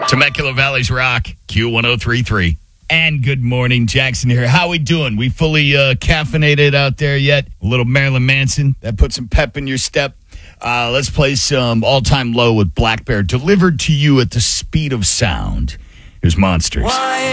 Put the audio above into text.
Temecula Valley's Rock, Q1033. And good morning, Jackson here. How we doing? We fully caffeinated out there yet? A little Marilyn Manson that put some pep in your step. Let's play some All Time Low with Black Bear, delivered to you at the speed of sound. Here's Monsters.